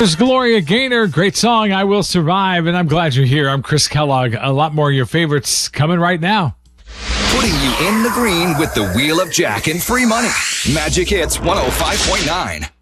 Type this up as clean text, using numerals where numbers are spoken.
There's Gloria Gaynor. Great song, I Will Survive. And I'm glad you're here. I'm Chris Kellogg. A lot more of your favorites coming right now. Putting you in the green with the Wheel of Jack and free money. Magic Hits 105.9.